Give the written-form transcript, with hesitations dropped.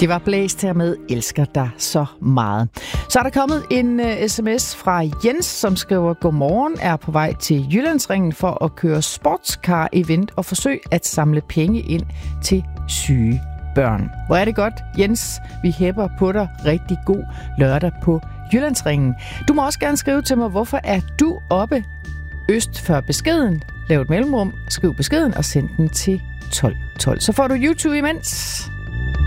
Det var blæst her med Elsker dig så meget. Så er der kommet en sms fra Jens, som skriver: Godmorgen, er på vej til Jyllandsringen for at køre sportscar-event og forsøge at samle penge ind til syge børn. Hvor er det godt, Jens. Vi hæpper på dig. Rigtig god lørdag på Jyllandsringen. Du må også gerne skrive til mig, hvorfor er du oppe øst for beskeden? Lav et mellemrum, skriv beskeden og send den til 1212. Så får du YouTube imens.